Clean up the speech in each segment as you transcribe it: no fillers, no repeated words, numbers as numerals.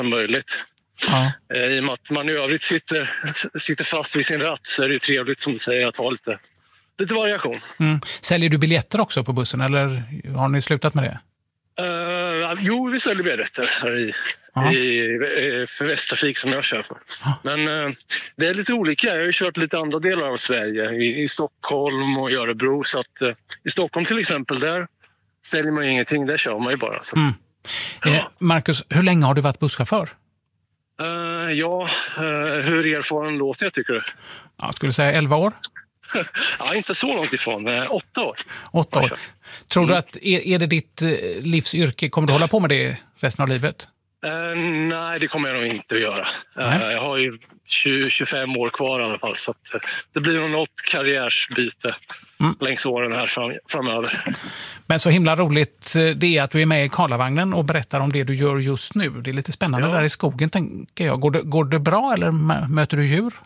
som möjligt. Ja. I och med att man i övrigt sitter fast vid sin ratt så är det ju trevligt som du säger att ha lite variation. Säljer du biljetter också på bussen eller har ni slutat med det? Jo, vi säljer biljetter här för Västtrafik som jag kör för. Men det är lite olika. Jag har ju kört lite andra delar av Sverige. I Stockholm och i Örebro. Så att, i Stockholm till exempel, där säljer man ju ingenting. Där kör man ju bara. Så. Marcus, hur länge har du varit busschaufför? Hur erfaren låter jag tycker du? Jag skulle säga 11 år. Ja, inte så långt ifrån. 8 år. 8 år. Tror du att är det ditt livsyrke? Kommer du hålla på med det resten av livet? Nej, det kommer jag nog inte att göra. Jag har ju 25 år kvar i alla fall. Så att det blir nog något karriärsbyte längs åren här framöver. Men så himla roligt det är att du är med i Karlavagnen och berättar om det du gör just nu. Det är lite spännande där i skogen, tänker jag. Går det bra eller möter du djur?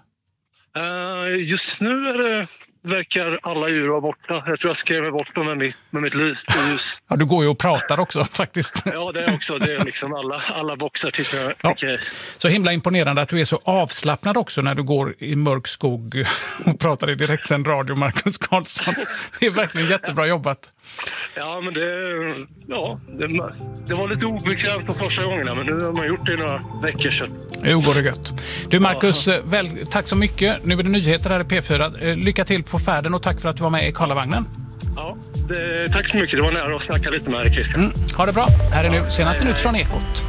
Just nu verkar alla djur vara borta. Jag tror jag skrev bort dem med mitt ljus. Ja, du går ju och pratar också faktiskt. Ja, det är också. Det är liksom alla boxar tycker jag. Ja. Okay. Så himla imponerande att du är så avslappnad också när du går i mörk skog och pratar i direktsänd radio, Marcus Karlsson. Det är verkligen jättebra jobbat. Ja, men det var lite obekvämt de första gångerna, men nu har man gjort det i några veckor sedan. Jo, går det gött. Du Marcus, tack så mycket. Nu är det nyheter här i P4. Lycka till på färden och tack för att du var med i Karlavagnen. Ja, tack så mycket. Det var nära att snacka lite med dig, Christian. Ha det bra. Här är nu senaste nytt från Ekot.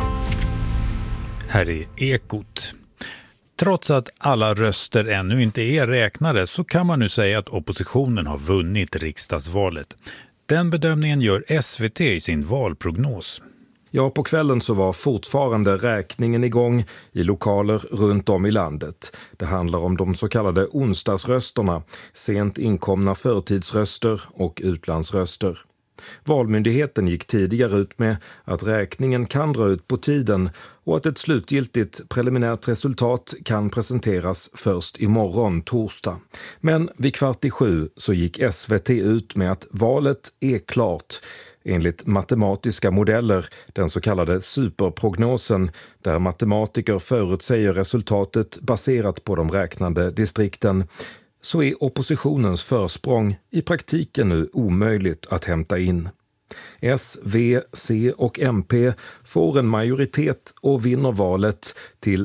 Här är Ekot. Trots att alla röster ännu inte är räknade så kan man nu säga att oppositionen har vunnit riksdagsvalet. Den bedömningen gör SVT i sin valprognos. Ja, på kvällen så var fortfarande räkningen igång i lokaler runt om i landet. Det handlar om de så kallade onsdagsrösterna, sent inkomna förtidsröster och utlandsröster. Valmyndigheten gick tidigare ut med att räkningen kan dra ut på tiden och att ett slutgiltigt preliminärt resultat kan presenteras först imorgon, torsdag. Men vid 6:15 så gick SVT ut med att valet är klart. Enligt matematiska modeller, den så kallade superprognosen, där matematiker förutsäger resultatet baserat på de räknade distrikten, så är oppositionens försprång i praktiken nu omöjligt att hämta in. S, V, C och MP får en majoritet och vinner valet till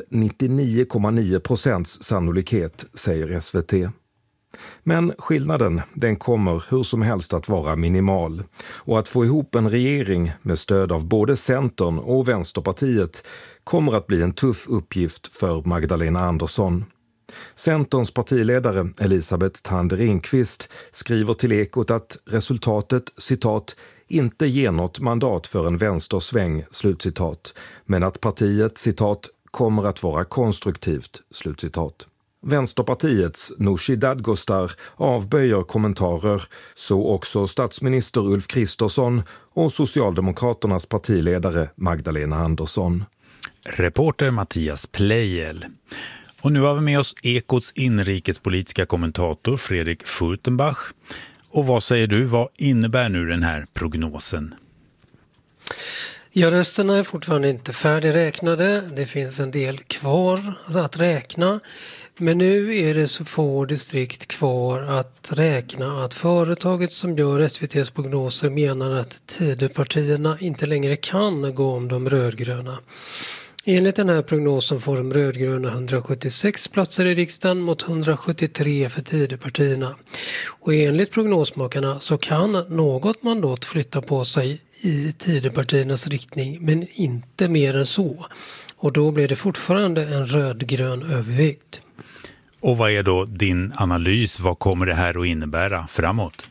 99,9% sannolikhet, säger SVT. Men skillnaden, den kommer hur som helst att vara minimal. Och att få ihop en regering med stöd av både Centern och Vänsterpartiet kommer att bli en tuff uppgift för Magdalena Andersson. Centerns partiledare Elisabeth Thand Ringqvist skriver till Ekot att resultatet, citat, inte ger något mandat för en vänstersväng, slutcitat, men att partiet, citat, kommer att vara konstruktivt, slutcitat. Vänsterpartiets Nooshi Dadgostar avböjer kommentarer, så också statsminister Ulf Kristersson och Socialdemokraternas partiledare Magdalena Andersson. Reporter Mattias Plejel. Och nu har vi med oss Ekots inrikespolitiska kommentator Fredrik Furtenbach. Och vad säger du, vad innebär nu den här prognosen? Ja, rösterna är fortfarande inte färdigräknade. Det finns en del kvar att räkna. Men nu är det så få distrikt kvar att räkna att företaget som gör SVT:s prognoser menar att Tidöpartierna inte längre kan gå om de rödgröna. Enligt den här prognosen får de rödgröna 176 platser i riksdagen mot 173 för Tidöpartierna. Och enligt prognosmakarna så kan något mandat flytta på sig i Tidöpartiernas riktning, men inte mer än så. Och då blir det fortfarande en rödgrön övervikt. Och vad är då din analys? Vad kommer det här att innebära framåt?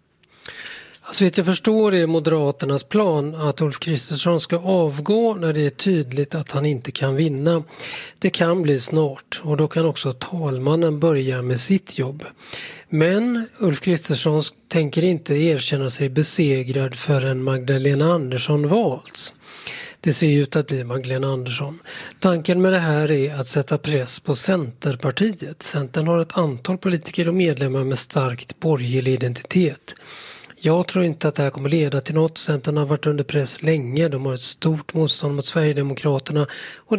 Så vitt jag förstår är Moderaternas plan att Ulf Kristersson ska avgå när det är tydligt att han inte kan vinna. Det kan bli snart och då kan också talmannen börja med sitt jobb. Men Ulf Kristersson tänker inte erkänna sig besegrad förrän Magdalena Andersson valts. Det ser ut att bli Magdalena Andersson. Tanken med det här är att sätta press på Centerpartiet. Centern har ett antal politiker och medlemmar med starkt borgerlig identitet. Jag tror inte att det här kommer leda till något. Centern har varit under press länge. De har ett stort motstånd mot Sverigedemokraterna och